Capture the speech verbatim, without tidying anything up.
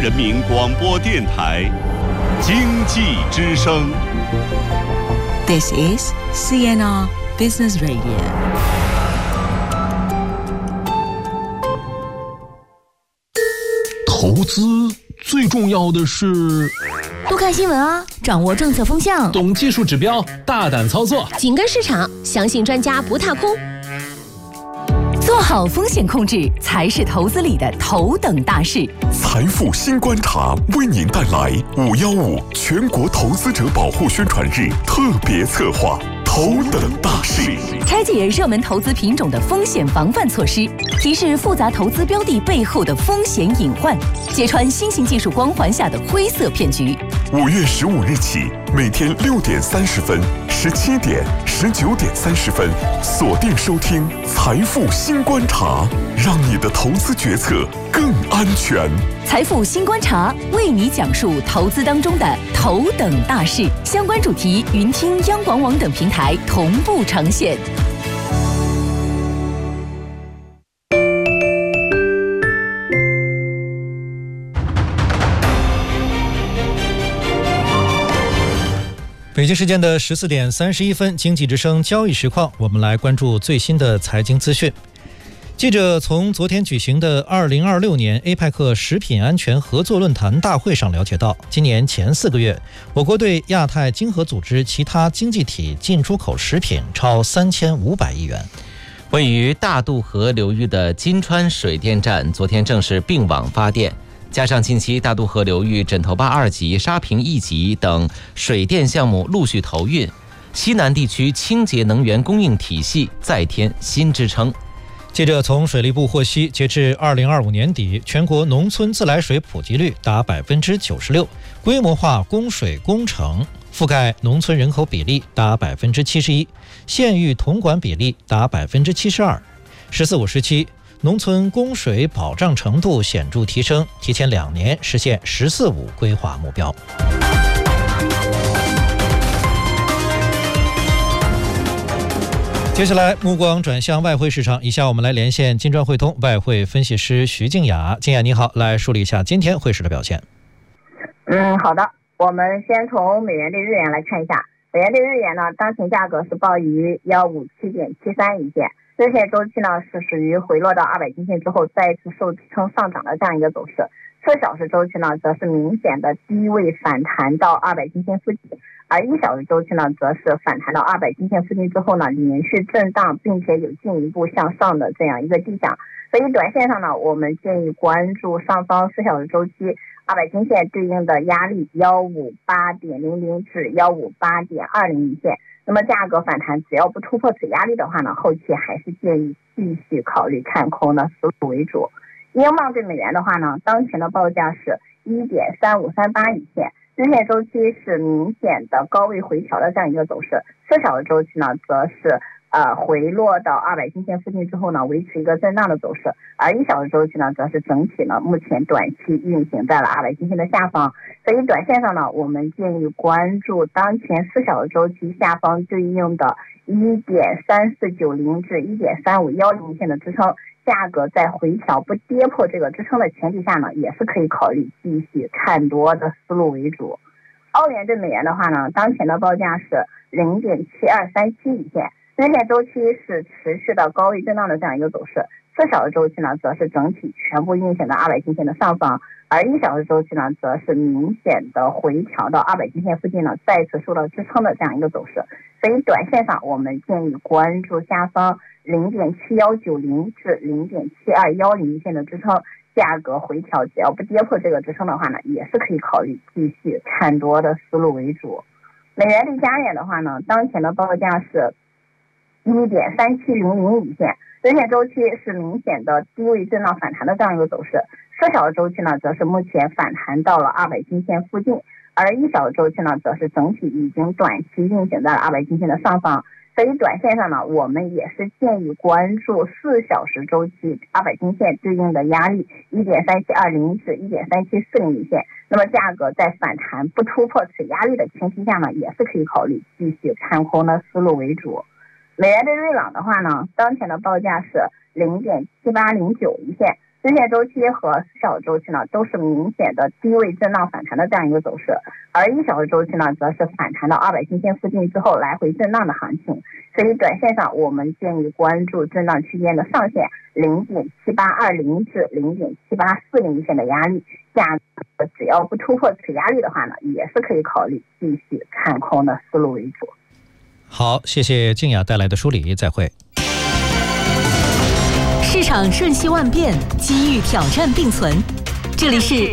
人民广播电台经济之声。 This is C N R Business Radio。 投资最重要的是多看新闻啊，掌握政策风向， 懂技术指标，大胆操作， 紧跟市场，相信专家不踏空。做好风险控制才是投资里的头等大事。 财富新观察为您带来五一五全国投资者保护宣传日特别策划头等大事， 拆解热门投资品种的风险防范措施，提示复杂投资标的背后的风险隐患，揭穿新型技术光环下的灰色骗局。 五月十五日起，每天六点三十分、十七点、十九点三十分，锁定收听财富新观察，让你的投资决策更安全。 财富新观察为你讲述投资当中的头等大事，相关主题云听央广网等平台同步呈现。 北京时间的十四点三十一分，经济之声交易实况，我们来关注最新的财经资讯。记者从昨天举行的二零二六年 A P E C 食品安全合作论坛大会上了解到，今年前四个月，我国对亚太经合组织其他经济体进出口食品超三千五百亿元。 位于大渡河流域的金川水电站昨天正式并网发电，加上近期大渡河流域枕头坝二级、沙坪一级等水电项目陆续投运，西南地区清洁能源供应体系再添新支撑。 记者从水利部获悉，截至二零二五年底，全国农村自来水普及率达百分之九十六，规模化供水工程覆盖农村人口比例达百分之七十一，县域统管比例达百分之七十二。十四五时期，农村供水保障程度显著提升，提前两年实现十四五规划目标。接下来目光转向外汇市场，以下我们来连线金砖汇通外汇分析师徐静雅。静雅你好，来梳理一下今天汇市的表现。 嗯，好的，我们先从美元对日元来看一下。美元对日元呢，当前价格是报于一五七点七三一线，日线周期呢是属于回落到二百均线之后再次受支撑上涨的这样一个走势。四小时周期呢则是明显的低位反弹到二百均线附近，而一小时周期呢则是反弹到二百均线附近之后呢连续震荡，并且有进一步向上的这样一个迹象。所以短线上呢，我们建议关注上方四小时周期二百均线对应的压力一五八点零零至一五八点二零一线。那么价格反弹只要不突破此压力的话呢，后期还是建议继续考虑看空的思路为主。英镑对美元的话呢，当前的报价是一点三五三八一线，日线周期是明显的高位回调的这样一个走势，四小时周期呢则是呃回落到二百均线附近之后呢维持一个震荡的走势，而一小时周期呢则是整体呢目前短期运行在了二百均线的下方。所以短线上呢，我们建议关注当前四小时周期下方对应的一点三四九零至一点三五一零线的支撑，价格在回调不跌破这个支撑的前提下呢，也是可以考虑继续看多的思路为主。澳元对美元的话呢，当前的报价是零点七二三七一线，日线周期是持续的高位震荡的这样一个走势，四小时周期呢则是整体全部运行的二百均线的上方，而一小时周期呢则是明显的回调到二百均线附近呢再次受到支撑的这样一个走势。所以短线上我们建议关注下方零点七一九零至零点七二一零线的支撑，价格回调只要不跌破这个支撑的话呢，也是可以考虑继续看多的思路为主。美元对加元的话呢，当前的报价是一点三七零零一线，日线周期是明显的低位震荡反弹的这样一个走势，四小时周期呢则是目前反弹到了二百均线附近，而一小时周期呢则是整体已经短期运行在了二百均线的上方。所以短线上呢，我们也是建议关注四小时周期二百均线对应的压力一点三七二零至一点三七四零一线，那么价格在反弹不突破此压力的前提下呢，也是可以考虑继续看空的思路为主。美元对瑞郎的话呢，当前的报价是零点七八零九一线， 日线周期和四小时周期呢都是明显的低位震荡反弹的这样一个走势，而一小时周期呢则是反弹到二百均线附近之后来回震荡的行情。所以短线上我们建议关注震荡区间的上限零点七八二零至零点七八四零线的压力，价格只要不突破此压力的话呢，也是可以考虑继续看空的思路为主。 好，谢谢静雅带来的梳理，再会。 市场瞬息万变，机遇挑战并存。这里是